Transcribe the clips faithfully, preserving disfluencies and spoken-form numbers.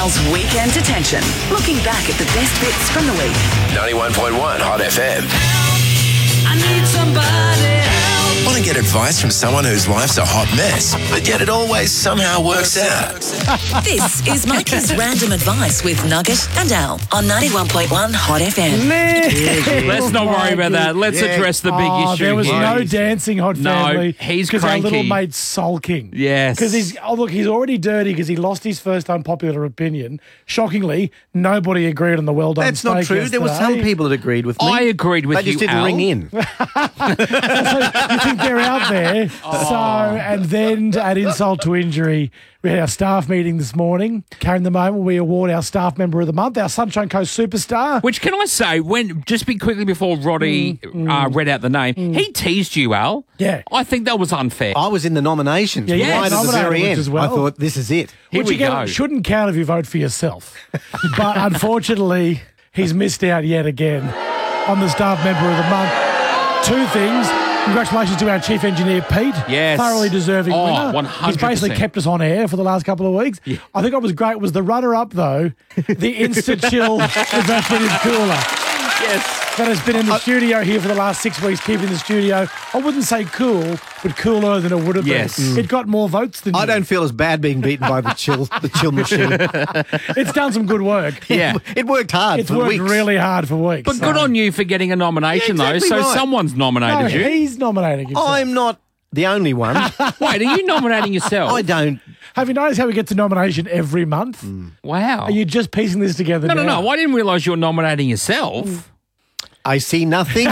Al's Weekend Detention. Looking back at the best bits from the week. ninety-one point one Hot F M. I need somebody help. Want to get advice from someone whose life's a hot mess, but yet it always somehow works out? This is Mikey's Random Advice with Nugget and Al on ninety-one point one Hot F M. Let's not worry about that. Let's Yeah. address the big Oh, issue. there was here. no dancing, Hot No, Family. he's because our cranky. little mate's sulking. Yes. Because he's oh look, he's already dirty because he lost his first unpopular opinion. Shockingly, nobody agreed on the well done. That's not steak true. There were some yesterday. people that agreed with me. I agreed with They just you, didn't Al. ring in. You think they're out there? So, and then to add insult to injury, we had our staff meeting this morning. Came the moment we award our staff member of the month, our Sunshine Coast superstar. Which, can I say, when just be quickly before Roddy uh, read out the name, he teased you, Al. Yeah. I think that was unfair. I was in the nominations Yeah, right yeah, at the nominated very which end. as well. I thought, this is it. Here Which we again go. shouldn't count if you vote for yourself. But unfortunately, he's missed out yet again on the staff member of the month. Two things. Congratulations to our chief engineer, Pete. Yes. Thoroughly deserving Oh, winner. one hundred percent. He's basically kept us on air for the last couple of weeks. I think what was great was the runner-up, though, the Insta-Chill evaporative cooler. Yes. That has been in the studio here for the last six weeks, keeping the studio, I wouldn't say cool, but cooler than it would have Yes. been. It got more votes than I you. don't feel as bad being beaten by the chill, the chill machine. It's done some good work. Yeah. It worked hard It's for worked weeks. really hard for weeks. But good on you for getting a nomination, Yeah, exactly though. So right. someone's No, nominated you. he's nominating himself. I'm not the only one. Wait, are you nominating yourself? I don't. Have you noticed how we get to nomination every month? Wow. Are you just piecing this together no, no, now? no. I didn't realise you were nominating yourself. I see nothing.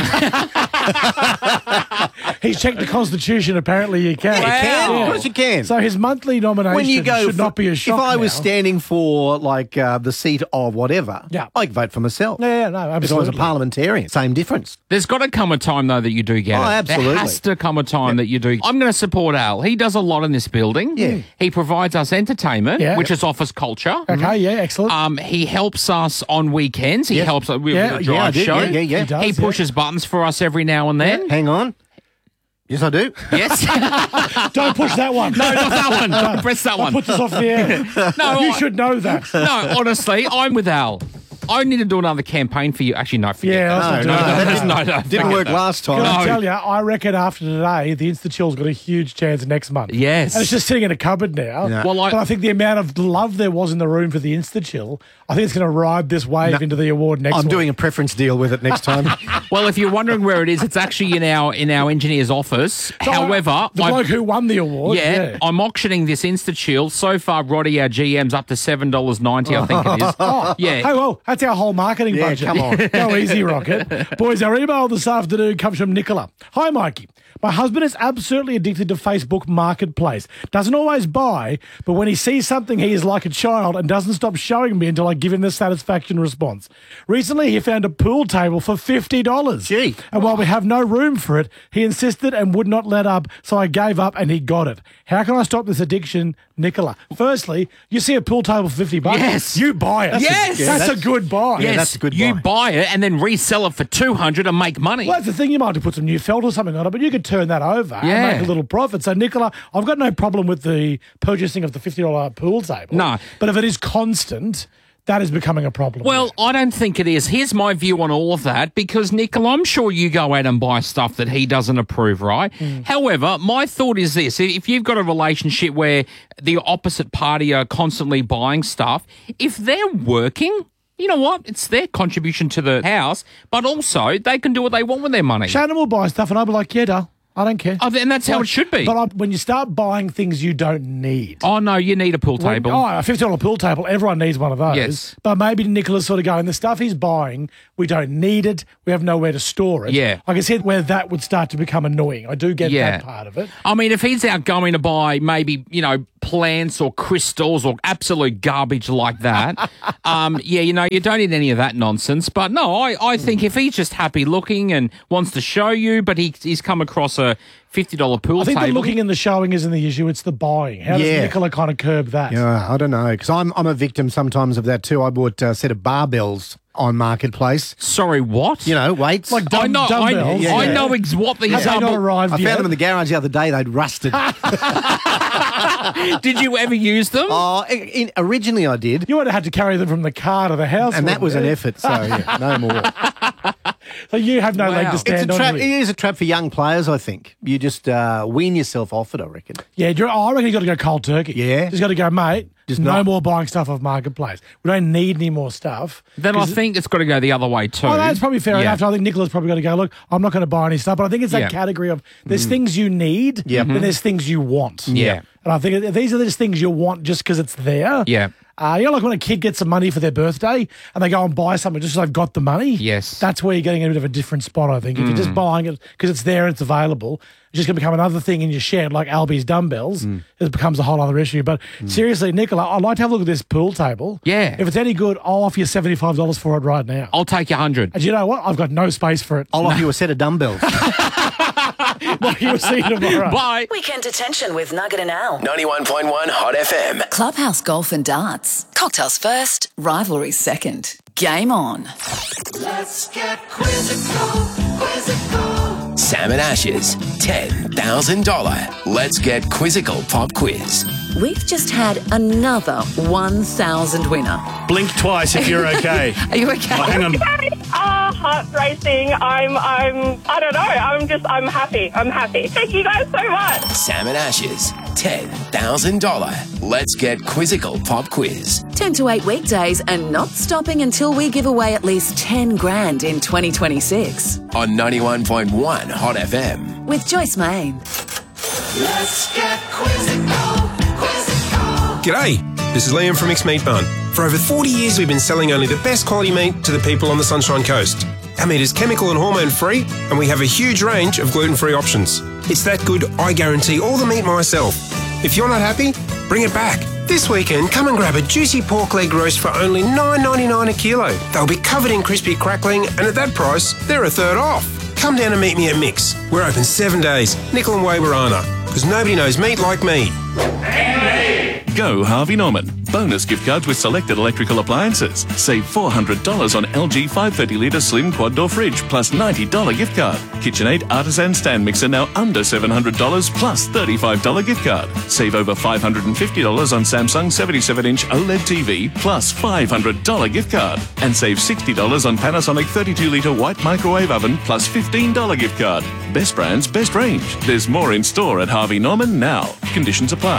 He's checked the Constitution. Apparently, you can. You can. Wow. Of course you can. So his monthly nomination when you go should for- not be a shock. If I was now. standing for like uh, the seat of whatever, Yeah. I'd vote for myself. Yeah, yeah, no, Because I was absolutely. a parliamentarian. Same difference. There's got to come a time, though, that you do get Oh, it. absolutely. There has to come a time that you do. I'm going to support Al. He does a lot in this building. Yeah. He provides us entertainment, Yeah. which is office culture. Okay, yeah, excellent. Um, he helps us on weekends. He Yes. helps us with Yeah, the yeah, I drive do. show. Yeah, yeah, yeah. He does, He yeah. pushes buttons for us every now and then. Hang on. Yes, I do. Yes. Don't push that one. no, not that one. Don't press that I'll one. put this off the air. No, you I- should know that. No, honestly, I'm with Al. I need to do another campaign for you. Actually, no, forget Yeah, that. let's not do no, that. that Just- no, no, Didn't forget work that. last time. Can I No. tell you, I reckon after today, the Insta-Chill's got a huge chance next month. Yes. And it's just sitting in a cupboard now. Yeah. Well, I- but I think the amount of love there was in the room for the Insta-Chill, I think it's going to ride this wave into the award next I'm week. doing a preference deal with it next time. Well, if you're wondering where it is, it's actually in our in our engineer's office. So, However, the I've- bloke who won the award. yeah, Yeah. I'm auctioning this Insta-Chill. So far, Roddy, our G M's up to seven dollars ninety, I think it is. Oh, Yeah. Hey, well, that's our whole marketing Yeah, budget. come on. Go easy, Rocket. Boys, our email this afternoon comes from Nicola. Hi, Mikey. My husband is absolutely addicted to Facebook Marketplace. Doesn't always buy, but when he sees something, he is like a child and doesn't stop showing me until I give him the satisfaction response. Recently, he found a pool table for fifty dollars. Gee. And while we have no room for it, he insisted and would not let up, so I gave up and he got it. How can I stop this addiction, Nicola? Firstly, you see a pool table for fifty bucks. Yes. You buy it. Yes. That's, Yeah, a that's- good buy. Yes, that's a good you buy. buy it and then resell it for two hundred and make money. Well, that's the thing. You might have to put some new felt or something on it, but you could turn that over Yeah. and make a little profit. So, Nicola, I've got no problem with the purchasing of the fifty dollars pool table. No. But if it is constant, that is becoming a problem. Well, I don't think it is. Here's my view on all of that because, Nicola, I'm sure you go out and buy stuff that he doesn't approve, right? Mm. However, my thought is this. If you've got a relationship where the opposite party are constantly buying stuff, if they're working, you know what? It's their contribution to the house, but also they can do what they want with their money. Shannon will buy stuff and I'll be like, yeah, duh, I don't care. Oh, and that's how it should be. But I, when you start buying things you don't need. Oh, no, you need a pool When- table. oh, a fifty dollars pool table, everyone needs one of those. Yes. But maybe Nicola's sort of going, the stuff he's buying, we don't need it. We have nowhere to store it. Yeah. I can see where that would start to become annoying. I do get Yeah. that part of it. I mean, if he's out going to buy maybe, you know, plants or crystals or absolute garbage like that, um, yeah, you know, you don't need any of that nonsense. But no, I, I think if he's just happy looking and wants to show you, but he, he's come across a fifty dollars pool I think table. the looking and the showing isn't the issue, it's the buying. How does Yeah. Nicola kind of curb that? Yeah, I don't know, because I'm I'm a victim sometimes of that too. I bought a set of barbells on Marketplace. Sorry, what? You know, weights. Like I dumb, know, I, dumbbells. yeah, I yeah. know ex- what these Have they are. not but arrived I yet? found them in the garage the other day. They'd rusted. Did you ever use them? oh, in, in, originally I did, You would have had to carry them from the car to the house. and that was an wouldn't effort. So yeah, no more. you? So you have no leg Wow. to It's stand a on. trap. you. It is a trap for young players. I think you just uh, wean yourself off it. I reckon. Yeah, do you- oh, I reckon you got to go cold turkey. Yeah. Just got to go, mate. Just no not- more buying stuff off Marketplace. We don't need any more stuff. Then I 'Cause- think it's got to go the other way too. Oh, that's probably fair Yeah. enough. I think Nicola's probably got to go, look, I'm not going to buy any stuff. But I think it's that Yeah. category of there's things you need Yep. and there's things you want. Yeah. And I think these are just things you want just because it's there. Yeah. Uh, you know, like when a kid gets some money for their birthday and they go and buy something just because they've got the money? Yes. That's where you're getting a bit of a different spot, I think. If you're just buying it because it's there and it's available, it's just going to become another thing in your shed, like Albie's dumbbells. It becomes a whole other issue. But seriously, Nicola, I'd like to have a look at this pool table. Yeah. If it's any good, I'll offer you seventy-five dollars for it right now. I'll take a hundred. And you know what? I've got no space for it. I'll offer you a set of dumbbells. Like you'll see tomorrow. Bye. Weekend detention with Nugget and Al. ninety-one point one Hot F M. Clubhouse Golf and Darts. Cocktails first, rivalry second. Game on. Sam and Ash's ten thousand dollars Let's Get Quizzical Pop Quiz. We've just had another one thousand winner. Blink twice if you're okay. Are you okay? Oh, hang on. Ah, heart racing. I'm, I'm, I don't know. I'm just, I'm happy. I'm happy. Thank you guys so much. Sam and Ash's ten thousand dollars Let's Get Quizzical Pop Quiz. ten to eight weekdays and not stopping until we give away at least ten grand in twenty twenty-six. On ninety-one point one Hot F M. With Joyce Main. G'day, this is Liam from Mixed Meat Bun. For over forty years we've been selling only the best quality meat to the people on the Sunshine Coast. Our meat is chemical and hormone free and we have a huge range of gluten-free options. It's that good, I guarantee all the meat myself. If you're not happy, bring it back. This weekend, come and grab a juicy pork leg roast for only nine ninety-nine a kilo. They'll be covered in crispy crackling and at that price, they're a third off. Come down and meet me at Mix. We're open seven days, nickel and Waywarana, because nobody knows meat like me. Go Harvey Norman. Bonus gift cards with selected electrical appliances. Save four hundred dollars on L G five hundred thirty litre slim quad door fridge plus ninety dollars gift card. KitchenAid Artisan stand mixer now under seven hundred dollars plus thirty-five dollars gift card. Save over five hundred fifty dollars on Samsung seventy-seven inch OLED T V plus five hundred dollars gift card. And save sixty dollars on Panasonic thirty-two litre white microwave oven plus fifteen dollars gift card. Best brands, best range. There's more in store at Harvey Norman now. Conditions apply.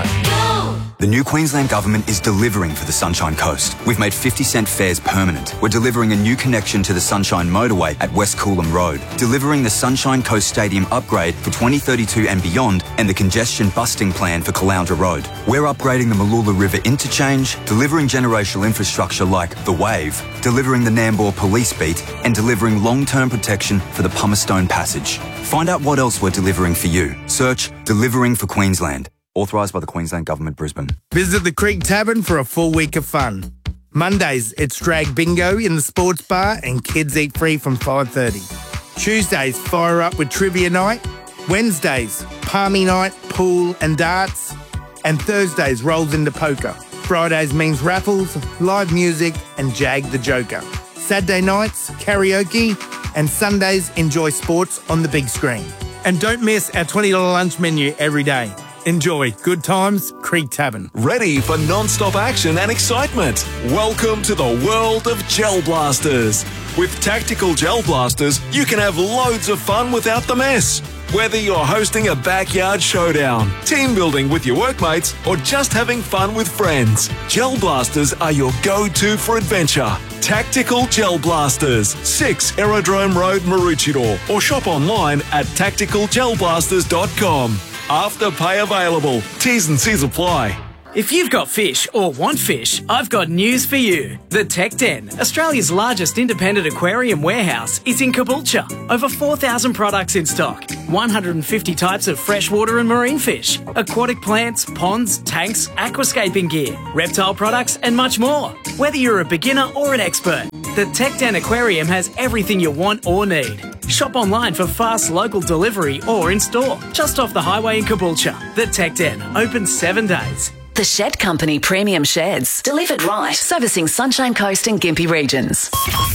The new Queensland Government is delivering for the Sunshine Coast. We've made fifty cent fares permanent. We're delivering a new connection to the Sunshine Motorway at West Coolum Road, delivering the Sunshine Coast Stadium upgrade for twenty thirty-two and beyond, and the congestion busting plan for Caloundra Road. We're upgrading the Malula River interchange, delivering generational infrastructure like the Wave, delivering the Nambour Police Beat, and delivering long-term protection for the Pumice-Stone Passage. Find out what else we're delivering for you. Search Delivering for Queensland. Authorised by the Queensland Government, Brisbane. Visit the Creek Tavern for a full week of fun. Mondays, it's drag bingo in the sports bar and kids eat free from five thirty. Tuesdays, fire up with trivia night. Wednesdays, palmy night, pool and darts. And Thursdays rolls into poker. Fridays means raffles, live music and Jag the Joker. Saturday nights, karaoke. And Sundays, enjoy sports on the big screen. And don't miss our twenty dollars lunch menu every day. Enjoy. Good times, Creek Tavern. Ready for non-stop action and excitement? Welcome to the world of Gel Blasters. With Tactical Gel Blasters, you can have loads of fun without the mess. Whether you're hosting a backyard showdown, team building with your workmates, or just having fun with friends, Gel Blasters are your go-to for adventure. Tactical Gel Blasters, six Aerodrome Road, Maroochydore, or shop online at tactical gel blasters dot com. Afterpay available. T's and C's apply. If you've got fish or want fish, I've got news for you. The Tech Den, Australia's largest independent aquarium warehouse, is in Caboolture. Over four thousand products in stock, one hundred fifty types of freshwater and marine fish, aquatic plants, ponds, tanks, aquascaping gear, reptile products and much more. Whether you're a beginner or an expert, the Tech Den Aquarium has everything you want or need. Shop online for fast local delivery or in store, just off the highway in Caboolture. The Tech Den, open seven days. The Shed Company Premium Sheds. Delivered right. Servicing Sunshine Coast and Gympie regions.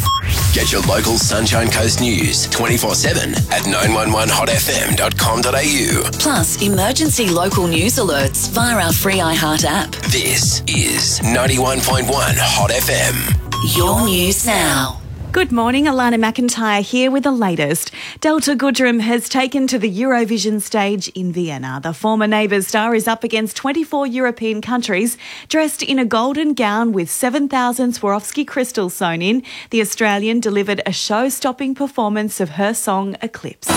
Get your local Sunshine Coast news twenty-four seven at nine one one hot f m dot com dot a u. Plus, emergency local news alerts via our free iHeart app. This is ninety-one point one Hot F M. Your news now. Good morning, Alana McIntyre here with the latest. Delta Goodrem has taken to the Eurovision stage in Vienna. The former Neighbours star is up against twenty-four European countries. Dressed in a golden gown with seven thousand Swarovski crystals sewn in, the Australian delivered a show-stopping performance of her song Eclipse.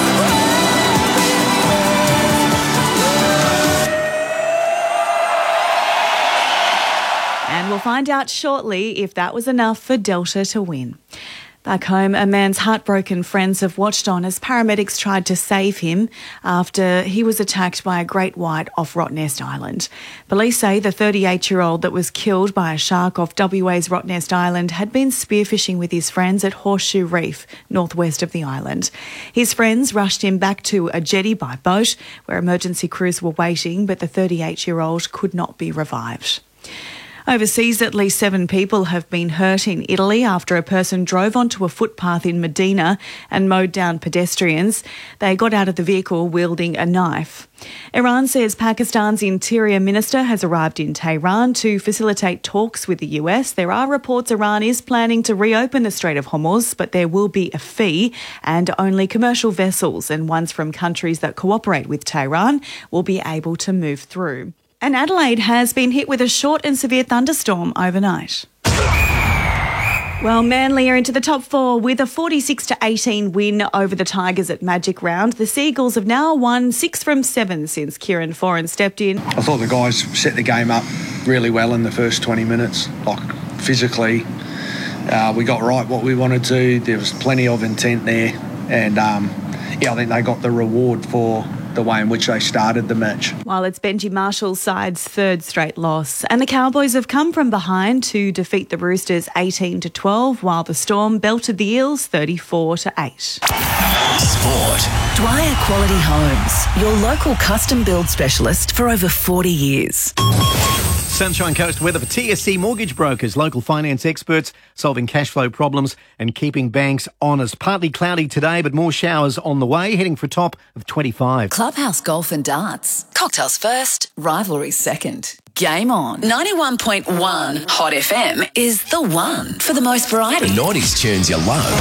And we'll find out shortly if that was enough for Delta to win. Back home, a man's heartbroken friends have watched on as paramedics tried to save him after he was attacked by a great white off Rottnest Island. Police say the thirty-eight-year-old that was killed by a shark off W A's Rottnest Island had been spearfishing with his friends at Horseshoe Reef, northwest of the island. His friends rushed him back to a jetty by boat where emergency crews were waiting, but the thirty-eight-year-old could not be revived. Overseas, at least seven people have been hurt in Italy after a person drove onto a footpath in Medina and mowed down pedestrians. They got out of the vehicle wielding a knife. Iran says Pakistan's interior minister has arrived in Tehran to facilitate talks with the U S. There are reports Iran is planning to reopen the Strait of Hormuz, but there will be a fee and only commercial vessels and ones from countries that cooperate with Tehran will be able to move through. And Adelaide has been hit with a short and severe thunderstorm overnight. Well, Manly are into the top four with a forty-six to eighteen win over the Tigers at Magic Round. The Seagulls have now won six from seven since Kieran Foran stepped in. I thought the guys set the game up really well in the first twenty minutes. Like, physically, uh, we got right what we wanted to. There was plenty of intent there. And, um, yeah, I think they got the reward for the way in which they started the match. While it's Benji Marshall's side's third straight loss. And the Cowboys have come from behind to defeat the Roosters eighteen to twelve, while the Storm belted the Eels thirty-four to eight. Sport. Dwyer Quality Homes, your local custom build specialist for over forty years. Sunshine Coast weather for T S C Mortgage Brokers, local finance experts solving cash flow problems and keeping banks honest. Partly cloudy today, but more showers on the way, heading for a top of twenty-five. Clubhouse Golf and Darts. Cocktails first, rivalries second. Game on. ninety-one point one Hot F M is the one for the most variety. The nineties tunes you love.